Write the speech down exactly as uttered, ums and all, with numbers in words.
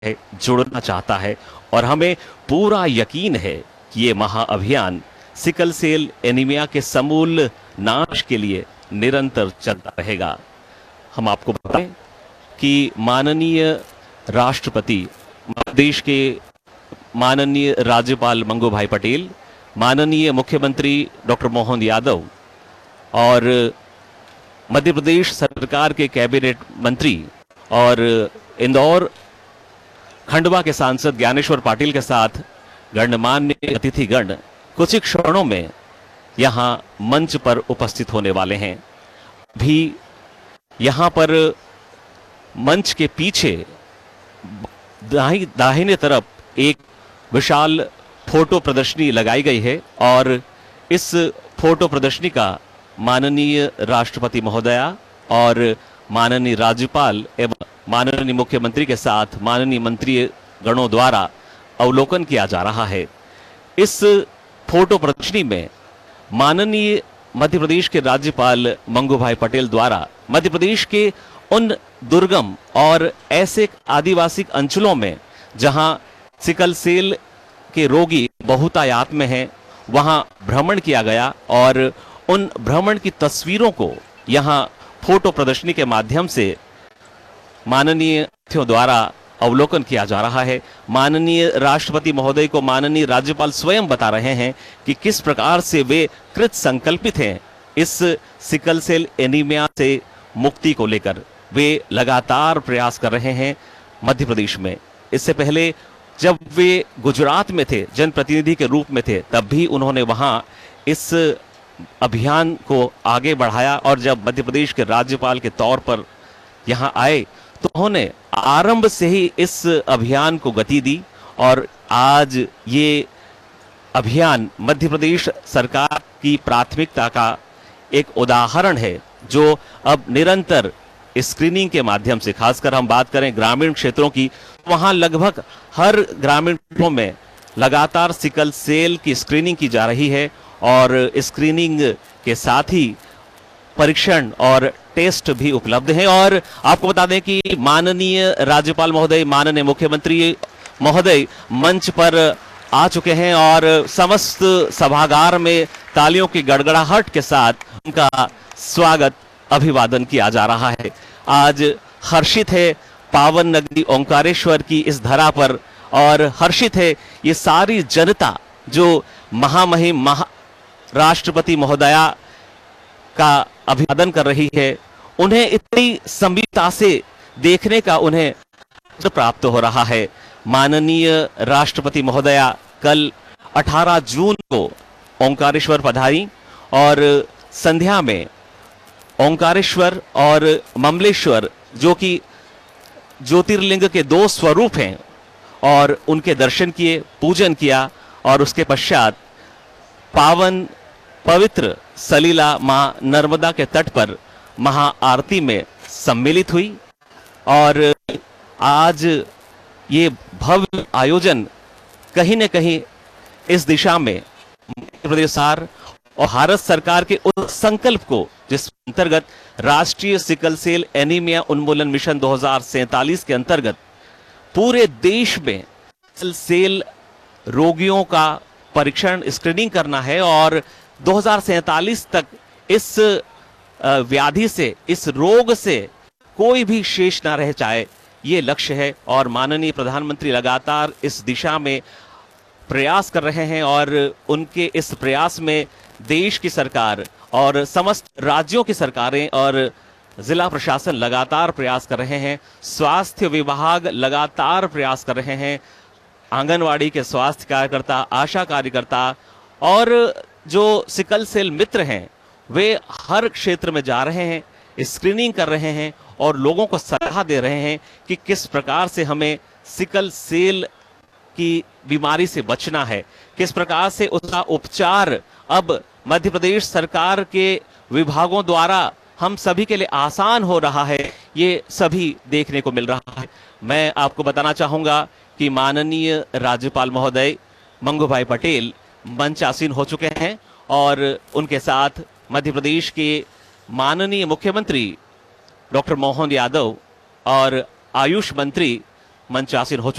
है, जुड़ना चाहता है और हमें पूरा यकीन है कि ये महाअभियान सिकल सेल एनीमिया के समूल नाश के लिए निरंतर चलता रहेगा। हम आपको बताएं कि माननीय राष्ट्रपति मध्य प्रदेश के माननीय राज्यपाल मंगू भाई पटेल, माननीय मुख्यमंत्री डॉक्टर मोहन यादव और मध्य प्रदेश सरकार के कैबिनेट मंत्री और इंदौर खंडवा के सांसद ज्ञानेश्वर पाटिल के साथ गणमान्य अतिथिगण कुछ ही क्षणों में यहां मंच पर उपस्थित होने वाले हैं। भी यहां पर मंच के पीछे दाहि, दाहिने तरफ एक विशाल फोटो प्रदर्शनी लगाई गई है और इस फोटो प्रदर्शनी का माननीय राष्ट्रपति महोदया और माननीय राज्यपाल एवं माननीय मुख्यमंत्री के साथ माननीय मंत्री गणों द्वारा अवलोकन किया जा रहा है। इस फोटो प्रदर्शनी में माननीय मध्य प्रदेश के राज्यपाल मंगू भाई पटेल द्वारा मध्य प्रदेश के उन दुर्गम और ऐसे आदिवासी अंचलों में जहां सिकल सेल के रोगी बहुतायत में हैं, वहां भ्रमण किया गया और उन भ्रमण की तस्वीरों को यहां फोटो प्रदर्शनी के माध्यम से माननीय अतिथियों द्वारा अवलोकन किया जा रहा है। माननीय राष्ट्रपति महोदय को माननीय राज्यपाल स्वयं बता रहे हैं कि किस प्रकार से वे कृत संकल्पित हैं इस सिकल सेल एनीमिया से मुक्ति को लेकर। वे लगातार प्रयास कर रहे हैं मध्य प्रदेश में। इससे पहले जब वे गुजरात में थे, जनप्रतिनिधि के रूप में थे, तब भी उन्होंने वहां इस अभियान को आगे बढ़ाया और जब मध्य प्रदेश के राज्यपाल के तौर पर यहां आए तो उन्होंने आरंभ से ही इस अभियान को गति दी और आज ये अभियान मध्य प्रदेश सरकार की प्राथमिकता का एक उदाहरण है, जो अब निरंतर स्क्रीनिंग के माध्यम से, खासकर हम बात करें ग्रामीण क्षेत्रों की, वहां लगभग हर ग्रामीण क्षेत्रों में लगातार सिकल सेल की स्क्रीनिंग की जा रही है और स्क्रीनिंग के साथ ही परीक्षण और टेस्ट भी उपलब्ध है। और आपको बता दें कि माननीय राज्यपाल महोदय, माननीय मुख्यमंत्री महोदय मंच पर आ चुके हैं और समस्त सभागार में तालियों की गड़गड़ाहट के साथ उनका स्वागत, अभिवादन किया जा रहा है। आज हर्षित है पावन नगरी ओंकारेश्वर की इस धरा पर और हर्षित है ये सारी जनता जो महामहिम महा राष्ट्रपति महोदया का अभिवादन कर रही है। उन्हें इतनी संविता से देखने का उन्हें प्राप्त हो रहा है। माननीय राष्ट्रपति महोदया कल अठारह जून को ओंकारेश्वर पधारी और संध्या में ओंकारेश्वर और ममलेश्वर, जो कि ज्योतिर्लिंग के दो स्वरूप हैं, और उनके दर्शन किए, पूजन किया और उसके पश्चात पावन पवित्र सलीला मां नर्मदा के तट पर महाआरती में सम्मिलित हुई। और आज ये भव्य आयोजन कहीं न कहीं इस दिशा में मध्य प्रदेश सरकार और भारत सरकार के उस संकल्प को, जिस अंतर्गत राष्ट्रीय सिकल सेल एनीमिया उन्मूलन मिशन दो हजार सैंतालीस के अंतर्गत पूरे देश में सिकल सेल रोगियों का परीक्षण, स्क्रीनिंग करना है और दो हजार सैंतालीस तक इस व्याधि से, इस रोग से कोई भी शेष ना रह जाए, ये लक्ष्य है। और माननीय प्रधानमंत्री लगातार इस दिशा में प्रयास कर रहे हैं और उनके इस प्रयास में देश की सरकार और समस्त राज्यों की सरकारें और जिला प्रशासन लगातार प्रयास कर रहे हैं। स्वास्थ्य विभाग लगातार प्रयास कर रहे हैं। आंगनवाड़ी के स्वास्थ्य कार्यकर्ता, आशा कार्यकर्ता और जो सिकल सेल मित्र हैं, वे हर क्षेत्र में जा रहे हैं, स्क्रीनिंग कर रहे हैं और लोगों को सलाह दे रहे हैं कि किस प्रकार से हमें सिकल सेल की बीमारी से बचना है, किस प्रकार से उसका उपचार अब मध्य प्रदेश सरकार के विभागों द्वारा हम सभी के लिए आसान हो रहा है, ये सभी देखने को मिल रहा है। मैं आपको बताना चाहूंगा कि माननीय राज्यपाल महोदय मंगू भाई पटेल मंचासीन हो चुके हैं और उनके साथ मध्य प्रदेश के माननीय मुख्यमंत्री डॉक्टर मोहन यादव और आयुष मंत्री मंचासीन हो